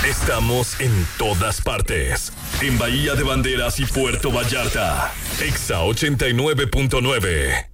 Estamos en todas partes. En Bahía de Banderas y Puerto Vallarta. Exa 89.9.